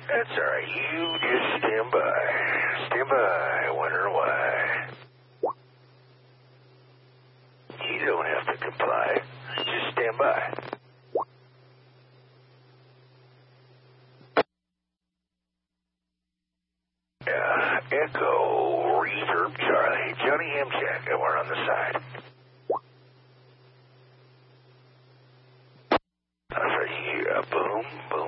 That's all right. You just stand by. Stand by. Wonder why. You don't have to comply. Just stand by. Echo, Reverb, Charlie, Johnny M. Jack, and we're on the side. Boom, boom.